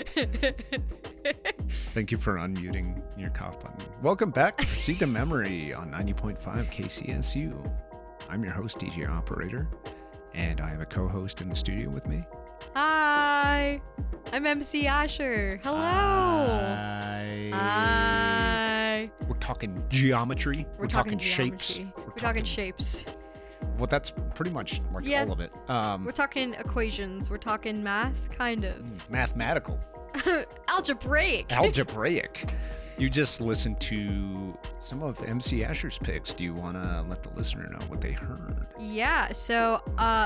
Thank you for unmuting your cough button. Welcome back to Proceed to Memory on 90.5 KCSU. I'm your host, DJ Operator, and I have a co-host in the studio with me. Hi, I'm MC Asher. Hello. Hi. We're talking geometry. We're talking shapes. geometry. We're talking shapes. Well, that's pretty much like all of it. We're talking equations. We're talking math, kind of. Mathematical. Algebraic. Algebraic. You just listened to some of MC Asher's picks. Do you want to let the listener know what they heard? Yeah, so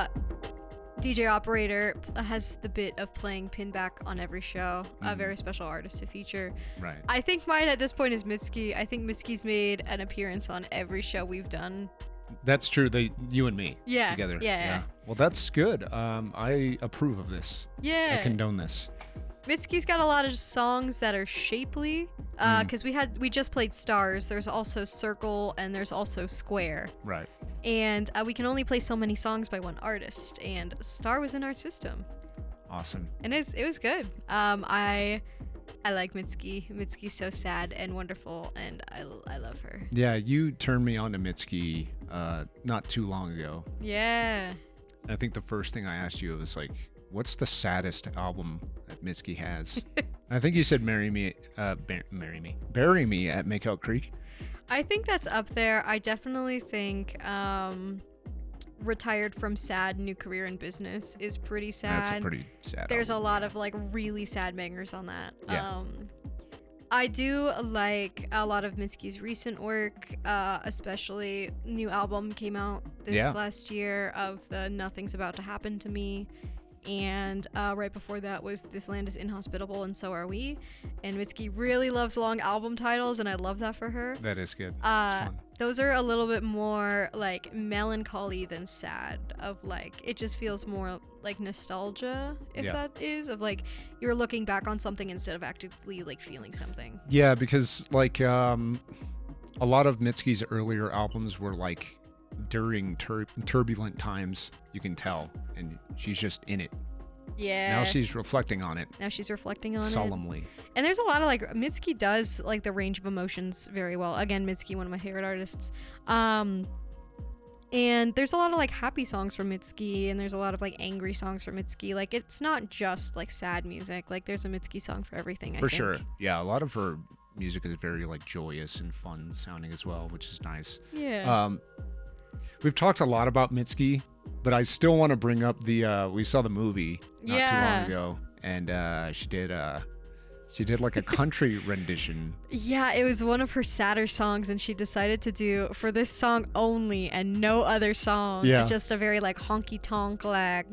DJ Operator has the bit of playing Pinback on every show, a very special artist to feature. Right. I think mine at this point is Mitski. I think Mitski's made an appearance on every show we've done. That's true. You and me together. Yeah. Well, that's good. I approve of this. Yeah. I condone this. Mitski's got a lot of songs that are shapely, because we just played Stars. There's also Circle and there's also Square. Right. And we can only play so many songs by one artist, and Star was in our system. Awesome. And it was good. I like Mitski. Mitski's so sad and wonderful, and I love her. Yeah, you turned me on to Mitski not too long ago. Yeah. I think the first thing I asked you was like, what's the saddest album that Mitski has? I think you said Bury Me at Makeout Creek. I think that's up there. I definitely think Retired from Sad, New Career in Business is pretty sad. That's a pretty sad There's album, a lot of like really sad bangers on that. Yeah. I do like a lot of Mitski's recent work, especially new album came out this last year of the Nothing's About to Happen to Me. And right before that was This Land is Inhospitable and So Are We. And Mitski really loves long album titles, and I love that for her. That is good. It's fun. Those are a little bit more like melancholy than sad, of like it just feels more like nostalgia, if that is, of like you're looking back on something instead of actively like feeling something. Yeah, because like a lot of Mitski's earlier albums were like during turbulent times, you can tell, and she's just in it. Yeah. Now she's reflecting on it. Solemnly. And there's a lot of like Mitski does like the range of emotions very well. Again, Mitski, one of my favorite artists. And there's a lot of like happy songs from Mitski, and there's a lot of like angry songs from Mitski. Like it's not just like sad music. Like there's a Mitski song for everything. I think. Sure. Yeah, a lot of her music is very like joyous and fun sounding as well, which is nice. Yeah. We've talked a lot about Mitski, but I still want to bring up the we saw the movie not too long ago, and she did like a country rendition. Yeah, it was one of her sadder songs, and she decided to do for this song only and no other song. Yeah. Just a very like honky tonk like.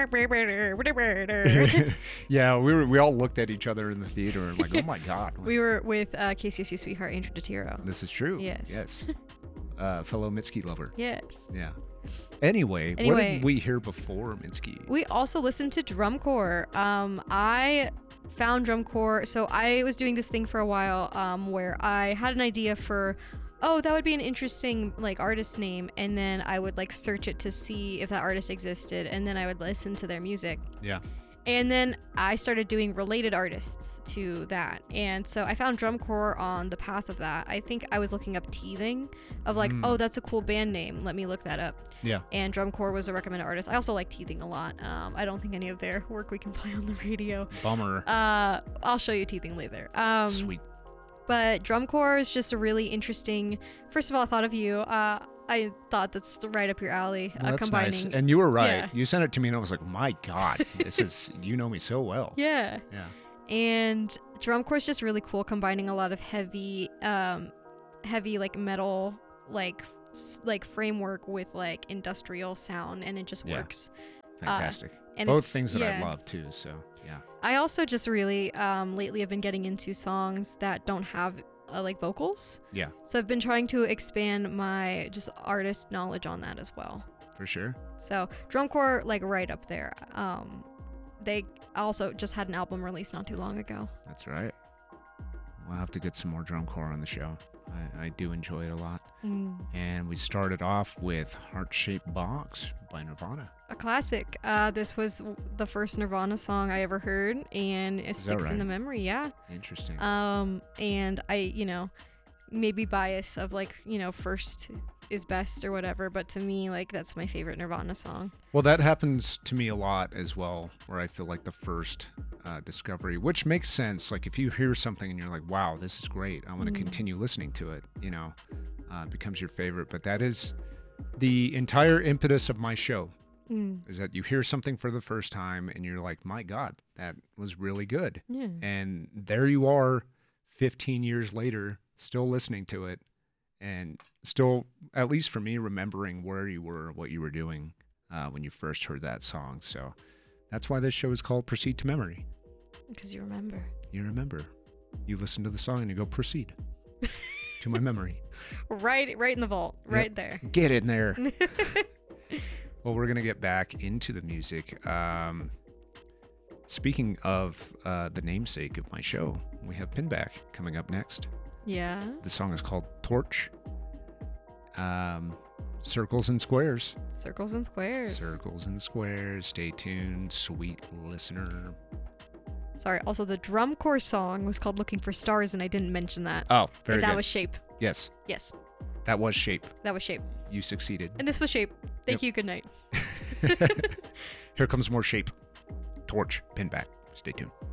Yeah, we all looked at each other in the theater and like, oh my god. We were with KCSU sweetheart Andrew DeTiro. This is true. Yes. Fellow Mitski lover. Yes. Yeah. Anyway, what did we hear before Mitski? We also listened to Drum Corps. I found Drum Corps. So I was doing this thing for a while where I had an idea for, that would be an interesting like artist name. And then I would like search it to see if that artist existed. And then I would listen to their music. Yeah. And then I started doing related artists to that. And so I found Drum Corps on the path of that. I think I was looking up Teething of like, that's a cool band name. Let me look that up. Yeah. And Drum Corps was a recommended artist. I also like Teething a lot. I don't think any of their work we can play on the radio. Bummer. I'll show you Teething later. Sweet. But Drum Corps is just a really interesting, first of all, I thought of you. I thought that's right up your alley. Well, that's combining. nice. And you were right. Yeah. You sent it to me and I was like, my God, this is, you know me so well. Yeah. Yeah. And Drum Corps is just really cool, combining a lot of heavy like metal, like framework with like industrial sound, and it just works. Fantastic. And both things that I love too. So yeah. I also just really lately have been getting into songs that don't have like vocals. Yeah. So I've been trying to expand my just artist knowledge on that as well. For sure. So Drum Corps, like right up there. They also just had an album released not too long ago. That's right. We'll have to get some more Drum Corps on the show. I do enjoy it a lot. And we started off with Heart-Shaped Box by Nirvana. A classic. This was the first Nirvana song I ever heard, and it sticks in the memory. Yeah. Interesting. And I, maybe bias of like, first is best or whatever, but to me, like, that's my favorite Nirvana song. Well, that happens to me a lot as well, where I feel like the first discovery, which makes sense. Like, if you hear something and you're like, wow, this is great, I want to continue listening to it, it becomes your favorite. But that is the entire impetus of my show, is that you hear something for the first time and you're like, my God, that was really good. Yeah. And there you are 15 years later, still listening to it. And still, at least for me, remembering where you were, what you were doing when you first heard that song. So that's why this show is called Proceed to Memory. Because you remember. You remember. You listen to the song and you go, proceed to my memory. Right in the vault. Right there. Get in there. Well, we're going to get back into the music. Speaking of the namesake of my show, we have Pinback coming up next. Yeah. The song is called Torch. Circles and Squares. Circles and Squares. Circles and Squares. Stay tuned, sweet listener. Sorry, also the drum corps song was called Looking for Stars, and I didn't mention that. Oh, very good. That was Shape. Yes. Yes. That was Shape. That was Shape. You succeeded. And this was Shape. Thank you. Good night. Here comes more Shape. Torch. Pinback. Stay tuned.